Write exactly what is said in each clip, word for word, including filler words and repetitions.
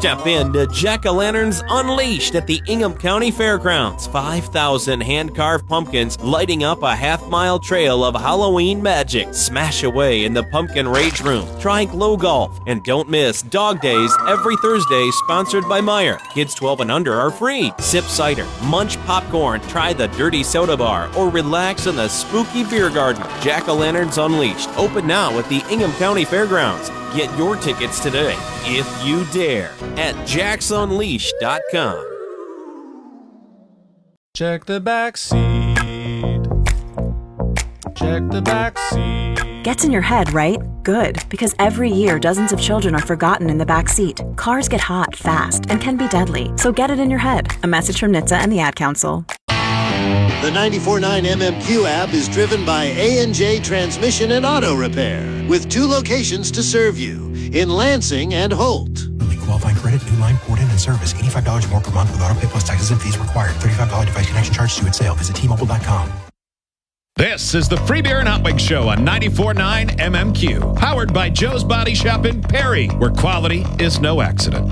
Step into Jack-O-Lanterns Unleashed at the Ingham County Fairgrounds. five thousand hand-carved pumpkins lighting up a half-mile trail of Halloween magic. Smash away in the Pumpkin Rage Room. Try Glow Golf. And don't miss Dog Days every Thursday, sponsored by Meijer. Kids twelve and under are free. Sip cider, munch popcorn, try the Dirty Soda Bar, or relax in the spooky beer garden. Jack-O-Lanterns Unleashed. Open now at the Ingham County Fairgrounds. Get your tickets today, if you dare, at jacks unleashed dot com. Check the back seat. Check the back seat. Gets in your head, right? Good, because every year dozens of children are forgotten in the back seat. Cars get hot fast and can be deadly, so get it in your head. A message from N H T S A and the Ad Council. The ninety-four point nine M M Q app is driven by A and J Transmission and Auto Repair, with two locations to serve you, in Lansing and Holt. Moving qualifying credit, new line, port in, and service. eighty-five dollars or more per month with auto pay plus taxes and fees required. thirty-five dollars device connection charge due at sale. Visit T Mobile dot com. This is the Free Beer and Hot Wings Show on ninety-four point nine M M Q, powered by Joe's Body Shop in Perry, where quality is no accident.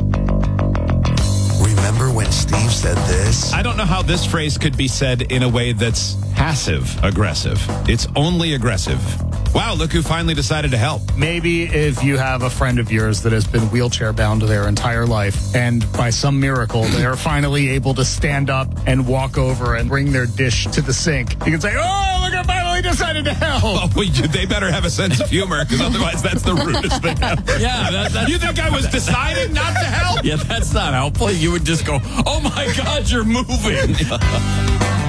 Remember when Steve said this? I don't know how this phrase could be said in a way that's passive-aggressive. It's only aggressive. Wow, look who finally decided to help. Maybe if you have a friend of yours that has been wheelchair bound their entire life, and by some miracle, they are finally able to stand up and walk over and bring their dish to the sink, you can say, oh, look, I finally decided to help. Oh, well, they better have a sense of humor, because otherwise that's the rudest thing ever. Yeah, that, that, you think I was deciding not to help? Yeah, that's not helpful. You would just go, oh my God, you're moving.